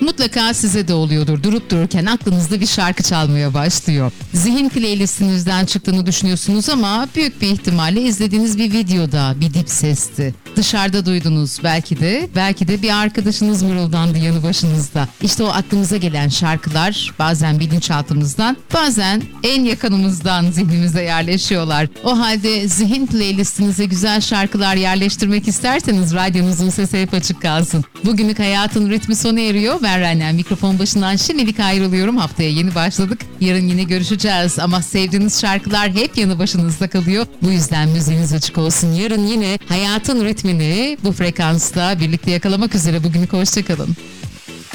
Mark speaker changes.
Speaker 1: Mutlaka size de oluyordur. Durup dururken aklınızda bir şarkı çalmaya başlıyor. Zihin playlistinizden çıktığını düşünüyorsunuz ama büyük bir ihtimalle izlediğiniz bir videoda bir dip sesti. Dışarıda duydunuz belki de bir arkadaşınız mırıldandı yanı başınızda. İşte o aklımıza gelen şarkılar bazen bilinçaltımızdan, bazen en yakınımızdan zihnimize yerleşiyorlar. O halde zihin playlistinize güzel şarkılar yerleştirmek isterseniz radyonuzun sesi hep açık kalsın. Bugünlük hayatın ritmi sona eriyor. Ben Rana, mikrofon başından şimdilik ayrılıyorum. Haftaya yeni başladık. Yarın yine görüşeceğiz ama sevdiğiniz şarkılar hep yanı başınızda kalıyor. Bu yüzden müziğiniz açık olsun. Yarın yine hayatın ritmini bu frekansta birlikte yakalamak üzere. Bugünlük hoşçakalın.